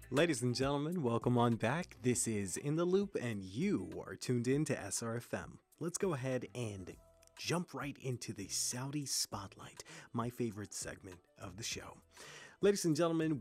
Ladies and gentlemen, welcome on back. This is In the Loop, and you are tuned in to SRFM. Let's go ahead and jump right into the Saudi Spotlight, my favorite segment of the show. Ladies and gentlemen,